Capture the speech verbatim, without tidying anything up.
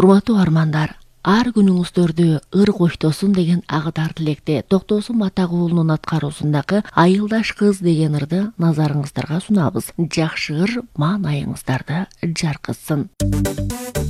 Урматтуу армандар, ар күнүңүздөрдү ыр коштосун деген агыдар тилекте Токтосун Матак уулунун аткаруусундагы Айылдаш кыз деген ырды назарыңыздарга сунабыз. Жакшы ыр маанайыңыздарды жаркытсын.